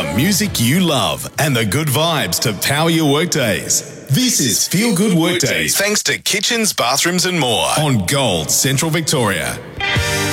music you love and the good vibes to power your workdays. This is Feel Good Workdays, thanks to Kitchens, Bathrooms and More on Gold Central Victoria.